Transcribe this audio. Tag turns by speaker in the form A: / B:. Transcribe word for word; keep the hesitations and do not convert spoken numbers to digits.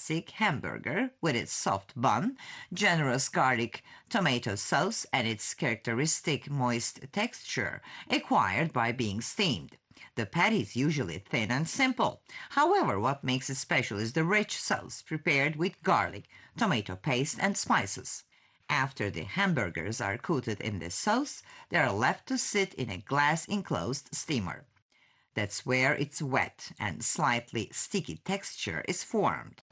A: classic hamburger with its soft bun, generous garlic tomato sauce, and its characteristic moist texture acquired by being steamed. The patty is usually thin and simple. However, what makes it special is the rich sauce prepared with garlic, tomato paste, and spices. After the hamburgers are coated in this sauce, they are left to sit in a glass enclosed steamer. That's where its wet and slightly sticky texture is formed.